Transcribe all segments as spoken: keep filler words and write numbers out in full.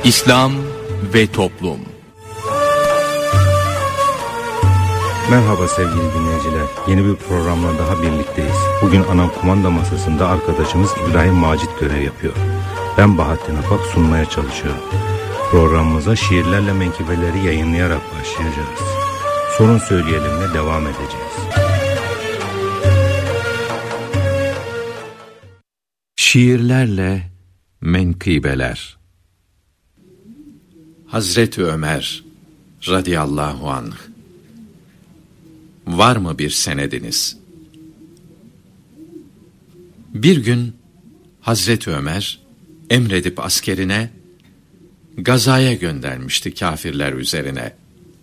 İslam ve Toplum. Merhaba sevgili dinleyiciler. Yeni bir programla daha birlikteyiz. Bugün ana kumanda masasında arkadaşımız İbrahim Macit görev yapıyor. Ben Bahattin Apak sunmaya çalışıyorum. Programımıza şiirlerle menkıbeleri yayınlayarak başlayacağız. Sorun söyleyelimle devam edeceğiz. Şiirlerle menkıbeler. Hazreti Ömer radıyallahu anh. Var mı bir senediniz? Bir gün Hazreti Ömer emredip askerine gazaya göndermişti kâfirler üzerine.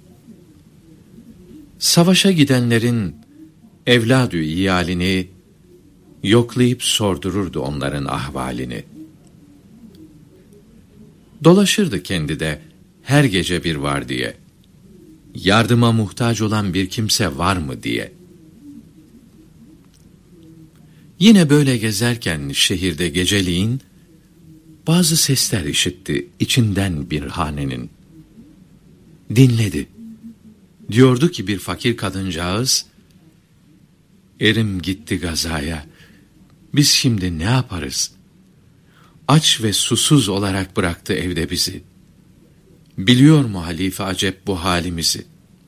Savaşa gidenlerin evladü iyalini yoklayıp sordururdu onların ahvalini. Dolaşırdı kendi de her gece bir var diye. Yardıma muhtaç olan bir kimse var mı diye. Yine böyle gezerken şehirde geceliğin bazı sesler işitti içinden bir hanenin. Dinledi. Diyordu ki bir fakir kadıncağız, erim gitti gazaya, biz şimdi ne yaparız? Aç ve susuz olarak bıraktı evde bizi. Biliyor mu halife acep bu halimizi?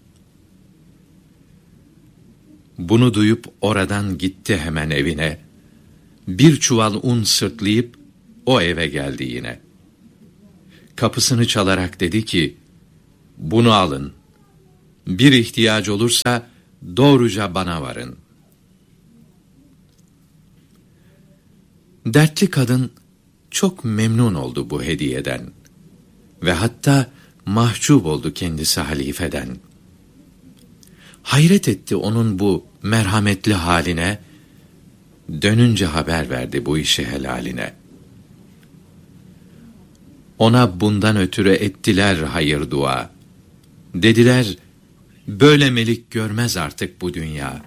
Bunu duyup oradan gitti hemen evine. Bir çuval un sırtlayıp o eve geldi yine. Kapısını çalarak dedi ki, bunu alın. Bir ihtiyaç olursa doğruca bana varın. Dertli kadın çok memnun oldu bu hediyeden. Ve hatta mahcup oldu kendisi halifeden. Hayret etti onun bu merhametli haline, dönünce haber verdi bu işi helaline. Ona bundan ötürü ettiler hayır dua. Dediler, böyle melik görmez artık bu dünya.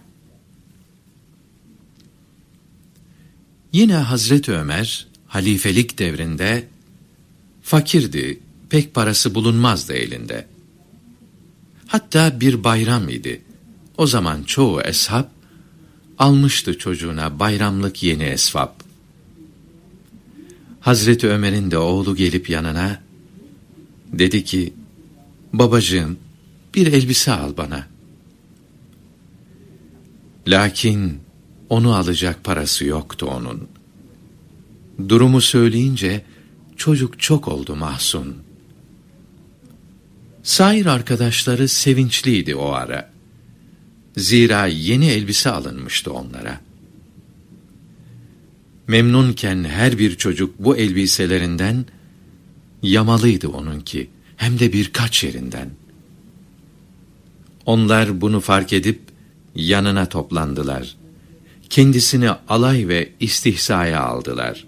Yine Hazreti Ömer, halifelik devrinde, fakirdi, pek parası bulunmazdı elinde. Hatta bir bayram idi. O zaman çoğu eshab almıştı çocuğuna bayramlık yeni esvap. Hazreti Ömer'in de oğlu gelip yanına dedi ki, babacığım bir elbise al bana. Lakin onu alacak parası yoktu onun. Durumu söyleyince çocuk çok oldu mahzun. Sair arkadaşları sevinçliydi o ara. Zira yeni elbise alınmıştı onlara. Memnunken her bir çocuk bu elbiselerinden yamalıydı onunki, hem de birkaç yerinden. Onlar bunu fark edip yanına toplandılar. Kendisini alay ve istihzaya aldılar.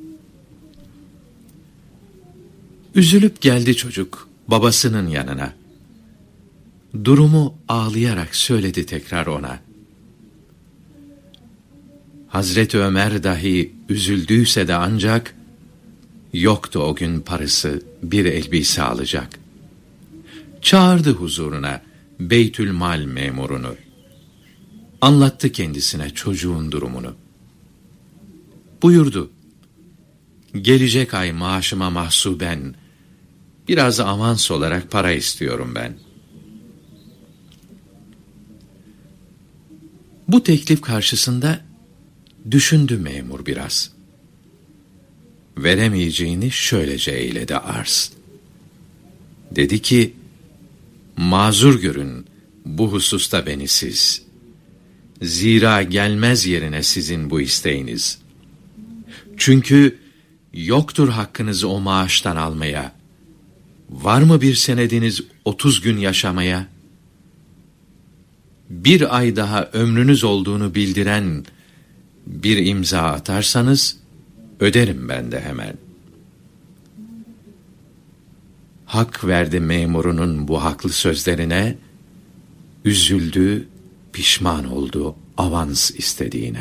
Üzülüp geldi çocuk babasının yanına. Durumu ağlayarak söyledi tekrar ona. Hazreti Ömer dahi üzüldüyse de ancak yoktu o gün parası bir elbise alacak. Çağırdı huzuruna Beytülmal memurunu. Anlattı kendisine çocuğun durumunu. Buyurdu, gelecek ay maaşıma mahsuben biraz avans olarak para istiyorum ben. Bu teklif karşısında düşündü memur biraz. Veremeyeceğini şöylece eyledi arz. Dedi ki, mazur görün bu hususta beni siz. Zira gelmez yerine sizin bu isteğiniz. Çünkü yoktur hakkınızı o maaştan almaya. Var mı bir senediniz otuz gün yaşamaya? Bir ay daha ömrünüz olduğunu bildiren bir imza atarsanız, öderim ben de hemen. Hak verdi memurunun bu haklı sözlerine, üzüldü, pişman oldu avans istediğine.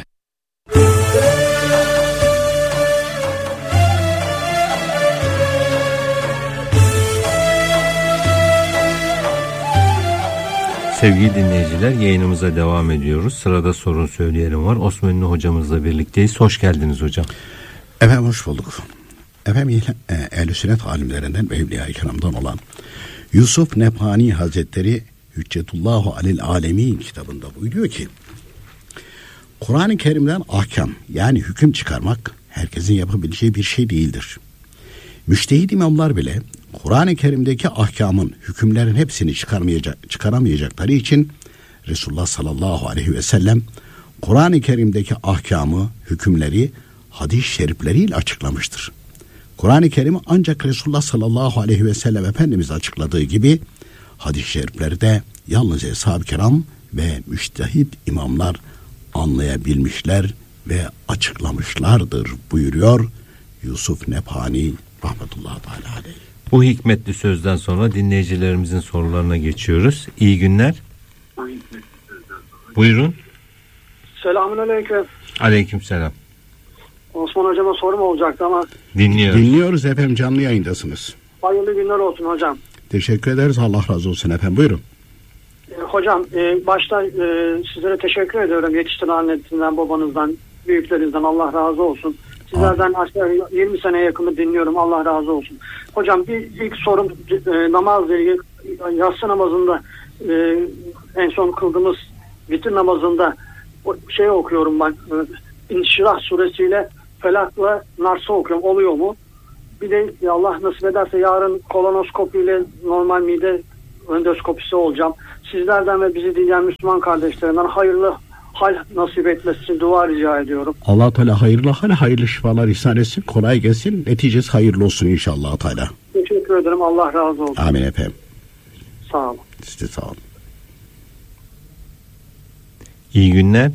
Sevgili dinleyiciler, yayınımıza devam ediyoruz. Sırada sorun söyleyelim var. Osman Ünlü hocamızla birlikteyiz. Hoş geldiniz hocam. Efendim hoş bulduk. Efendim Ehl-i Sünnet alimlerinden ve Evliya-i Kiram'dan olan Yusuf Nebhani Hazretleri Hüccetullahu Alel Alemin kitabında buyuruyor ki, Kur'an-ı Kerim'den ahkam, yani hüküm çıkarmak herkesin yapabileceği bir şey değildir. Müştehid imamlar bile Kur'an-ı Kerim'deki ahkamın, hükümlerin hepsini çıkarmayacak, çıkaramayacakları için Resulullah sallallahu aleyhi ve sellem Kur'an-ı Kerim'deki ahkamı, hükümleri hadis-i şerifleriyle açıklamıştır. Kur'an-ı Kerim'i ancak Resulullah sallallahu aleyhi ve sellem Efendimiz açıkladığı gibi hadis-i şerifleri de yalnız Eshab-ı Kiram ve müştehid imamlar anlayabilmişler ve açıklamışlardır buyuruyor Yusuf Nebhani rahmetullahi teala aleyh. Bu hikmetli sözden sonra dinleyicilerimizin sorularına geçiyoruz. İyi günler. Buyurun. Selamünaleyküm. Aleykümselam. Osman hocama sorum olacaktı ama dinliyoruz. Dinliyoruz efendim, canlı yayındasınız. hayırlı günler olsun hocam. Teşekkür ederiz, Allah razı olsun efendim, buyurun. E, hocam e, başta e, sizlere teşekkür ediyorum. Yetiştiren annesinden, babanızdan, büyüklerinizden Allah razı olsun. Sizlerden aşağı yirmi seneye yakını dinliyorum, Allah razı olsun. Hocam bir ilk sorum e, namazla ilgili. Yatsı namazında e, en son kıldığımız vitir namazında o şey okuyorum ben. E, İnşirah suresiyle Felak'la Nars'ı okuyorum. Oluyor mu? Bir de ya Allah nasip ederse yarın kolonoskopiyle normal mide endoskopisi olacağım. Sizlerden ve bizi dinleyen Müslüman kardeşlerimden hayırlı hal nasip etmesi için dua rica ediyorum. Allah Teala hayırlı hal, hayırlı şifalar ihsan etsin. Kolay gelsin. Neticesi hayırlı olsun inşallah Teala. Teşekkür ederim. Allah razı olsun. Amin efendim. Sağ olun. Siz de sağ olun. İyi günler.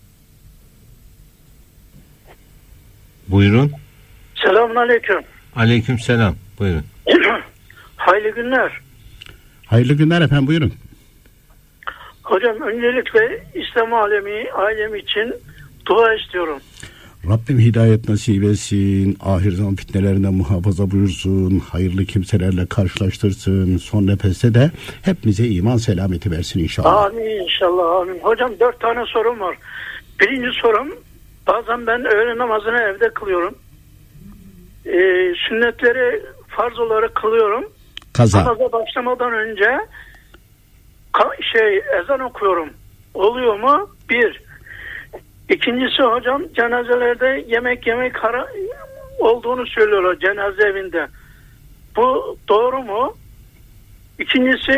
Buyurun. Selamünaleyküm. Aleykümselam. Buyurun. Hayırlı günler. Hayırlı günler efendim, buyurun. Hocam öncelikle İslam alemi, ailem için dua istiyorum. Rabbim hidayet nasip etsin, ahir zaman fitnelerinden muhafaza buyursun, hayırlı kimselerle karşılaştırsın, son nefeste de hepimize iman selameti versin inşallah. Amin inşallah, amin. Hocam dört tane sorum var. Birinci sorum, bazen ben öğle namazını evde kılıyorum. Ee, sünnetleri farz olarak kılıyorum. Kaza. Namaza başlamadan önce ka- şey ezan okuyorum. Oluyor mu? Bir. İkincisi hocam, cenazelerde yemek yemek hara- olduğunu söylüyorlar cenaze evinde. Bu doğru mu? İkincisi,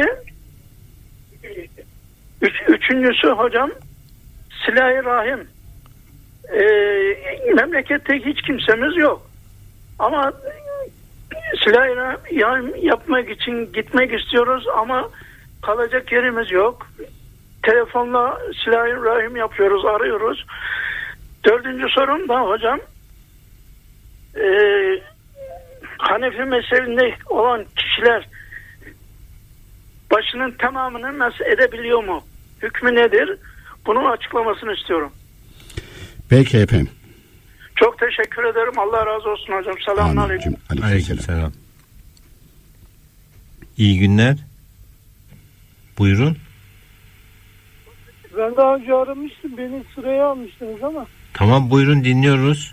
üç, üçüncüsü hocam, silah-ı rahim. Ee, memlekette hiç kimsemiz yok. Ama silah-ı rahim yapmak için gitmek istiyoruz ama kalacak yerimiz yok. Telefonla silah-ı rahim yapıyoruz, arıyoruz. Dördüncü sorum da hocam, e, Hanefi mezhebinde olan kişiler başının tamamını nasıl edebiliyor mu? Hükmü nedir? Bunun açıklamasını istiyorum. Peki efendim. Çok teşekkür ederim. Allah razı olsun hocam. Selamünaleyküm. Aleykümselam. İyi günler. Buyurun. Ben daha önce aramıştım. Beni sıraya almıştınız ama. Tamam, buyurun, dinliyoruz.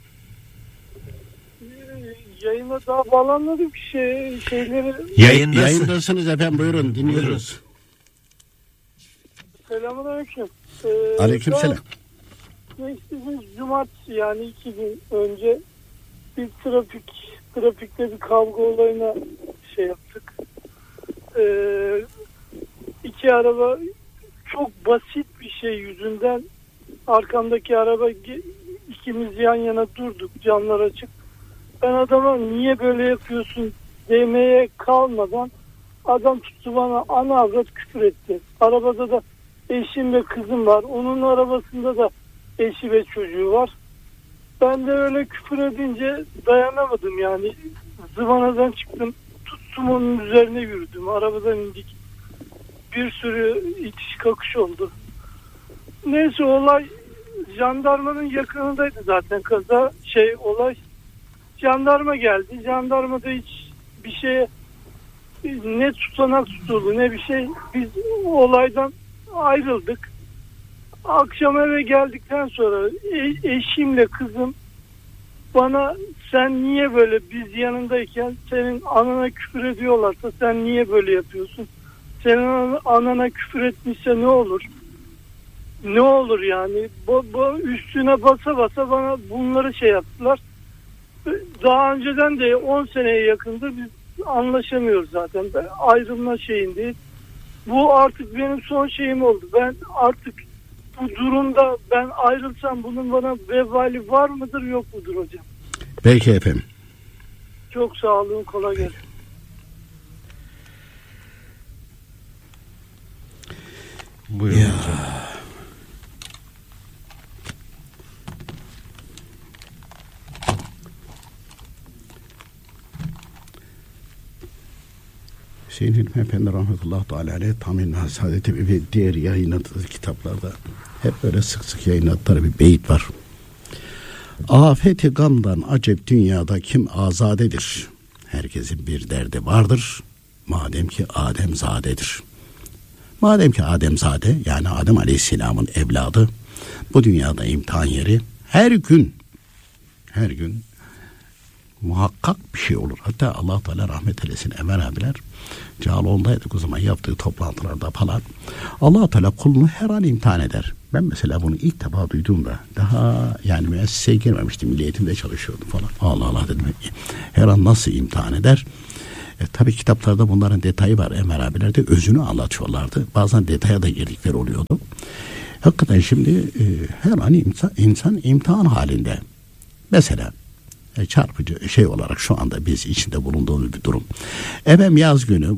Yayına daha bağlanmadık şey, şeyleri. Yayındasın. Yayındasınız efendim, buyurun dinliyoruz. Selamünaleyküm. Ee, Aleykümselam. Geçtiğimiz cumartesi, yani iki gün önce bir trafik trafikte bir kavga olayına şey yaptık. Ee, iki araba çok basit bir şey yüzünden arkamdaki araba, ikimiz yan yana durduk, camlar açık. Ben adama niye böyle yapıyorsun demeye kalmadan adam tuttu bana ana avrat küfür etti. Arabada da eşim ve kızım var. Onun arabasında da eşi ve çocuğu var. Ben de öyle küfür edince dayanamadım yani. Zıvanadan çıktım. Tuttum onun üzerine yürüdüm. Arabadan indik. Bir sürü itiş kakış oldu. Neyse, olay jandarmanın yakınındaydı zaten kaza. Şey olay jandarma geldi. Jandarma da hiç bir şeye ne tutanak tutuldu ne bir şey. Biz olaydan ayrıldık. Akşam eve geldikten sonra e- eşimle kızım bana sen niye böyle, biz yanındayken senin anana küfür ediyorlarsa sen niye böyle yapıyorsun? Senin anana küfür etmişse ne olur? Ne olur yani? Bu, bu üstüne basa basa bana bunları şey yaptılar. Daha önceden de on seneye yakındır biz anlaşamıyoruz zaten. Ben ayrılma şeyindeyiz. Bu artık benim son şeyim oldu. Ben artık bu durumda ben ayrılsam bunun bana vebali var mıdır yok mudur hocam? Belki efendim. Çok sağ olun, kolay gelsin. Buyurun Ya. hocam. Hüseyin Hilmi Efendi rahmetullahi teala aleyh Tam-i Saadet'i ve diğer yayınladığı kitaplarda hep böyle sık sık yayınladıkları bir beyit var. Afeti gamdan acep dünyada kim azadedir? Herkesin bir derdi vardır. Madem ki Ademzadedir. Madem ki Ademzade, yani Adem Aleyhisselam'ın evladı, bu dünyada imtihan yeri her gün her gün muhakkak bir şey olur. Hatta Allah Teala rahmet eylesin Enver abiler Cağaloğlu'ndaydık o zaman, yaptığı toplantılarda falan Allah Teala kulunu her an imtihan eder. Ben mesela bunu ilk defa duyduğumda, daha yani müesseseye girmemiştim, milli eğitimde çalışıyordum falan. Allah Allah dedim, her an nasıl imtihan eder? E, tabii kitaplarda bunların detayı var. Enver abiler de özünü anlatıyorlardı. Bazen detaya da girdikleri oluyordu. Hakikaten şimdi e, her an insan, insan imtihan halinde. Mesela e, çarpıcı şey olarak şu anda biz içinde bulunduğumuz bir durum. Efendim yaz günü